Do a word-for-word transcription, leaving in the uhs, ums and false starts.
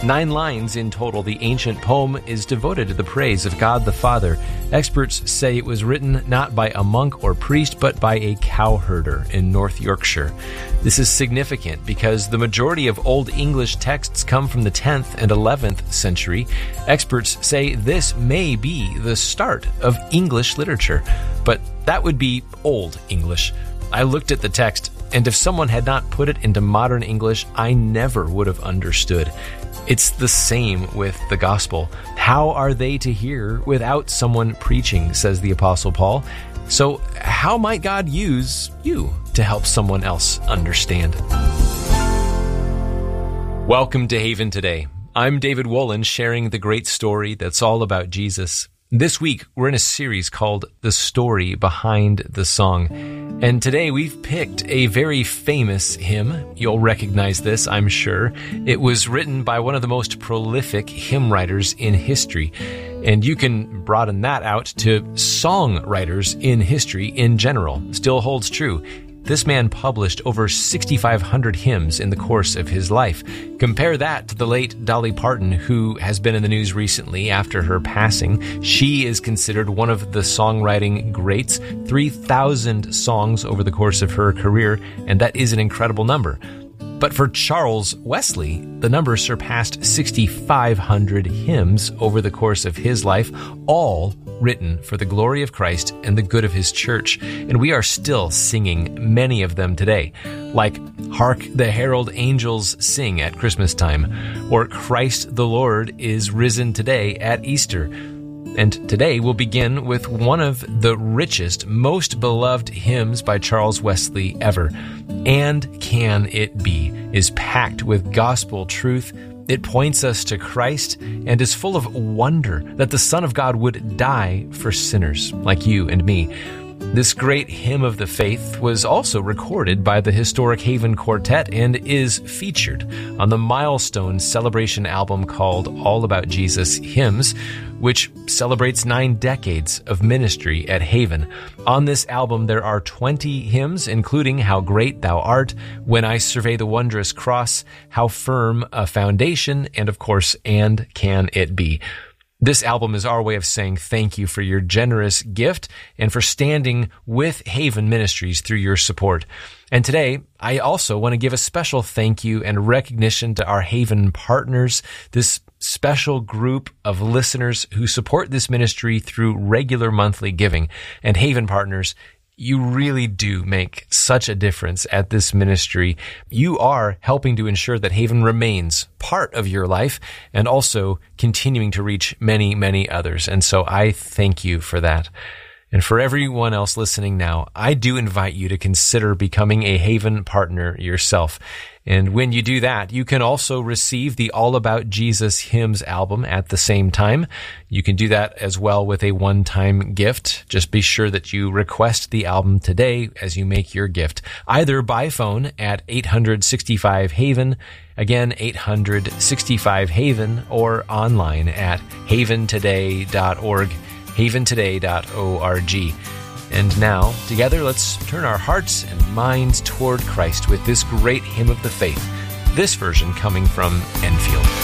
Nine lines in total, the ancient poem is devoted to the praise of God the Father. Experts say it was written not by a monk or priest, but by a cowherder in North Yorkshire. This is significant because the majority of Old English texts come from the tenth and eleventh century. Experts say this may be the start of English literature, but that would be Old English. I looked at the text, and if someone had not put it into modern English, I never would have understood. It's the same with the gospel. How are they to hear without someone preaching, says the Apostle Paul. So how might God use you to help someone else understand? Welcome to Haven Today. I'm David Wolin, sharing the great story that's all about Jesus. This week, we're in a series called The Story Behind the Song. And today we've picked a very famous hymn. You'll recognize this, I'm sure. It was written by one of the most prolific hymn writers in history. And you can broaden that out to songwriters in history in general. Still holds true. This man published over sixty-five hundred hymns in the course of his life. Compare that to the late Dolly Parton, who has been in the news recently after her passing. She is considered one of the songwriting greats, three thousand songs over the course of her career, and that is an incredible number. But for Charles Wesley, the number surpassed sixty-five hundred hymns over the course of his life, all written for the glory of Christ and the good of his church. And we are still singing many of them today, like Hark the Herald Angels Sing at Christmas time, or Christ the Lord is Risen Today at Easter. And today we'll begin with one of the richest, most beloved hymns by Charles Wesley ever. And Can It Be is packed with gospel truth. It points us to Christ and is full of wonder that the Son of God would die for sinners like you and me. This great hymn of the faith was also recorded by the historic Haven Quartet and is featured on the Milestone Celebration album called All About Jesus Hymns, which celebrates nine decades of ministry at Haven. On this album, there are twenty hymns, including How Great Thou Art, When I Survey the Wondrous Cross, How Firm a Foundation, and of course, And Can It Be. This album is our way of saying thank you for your generous gift and for standing with Haven Ministries through your support. And today, I also want to give a special thank you and recognition to our Haven partners, this special group of listeners who support this ministry through regular monthly giving. And Haven partners, you really do make such a difference at this ministry. You are helping to ensure that Haven remains part of your life and also continuing to reach many, many others. And so I thank you for that. And for everyone else listening now, I do invite you to consider becoming a Haven partner yourself. And when you do that, you can also receive the All About Jesus Hymns album at the same time. You can do that as well with a one-time gift. Just be sure that you request the album today as you make your gift, either by phone at eight hundred sixty-five Haven, again, eight hundred sixty-five Haven, or online at haven today dot org. haven today dot org. And now, together, let's turn our hearts and minds toward Christ with this great hymn of the faith, this version coming from Enfield.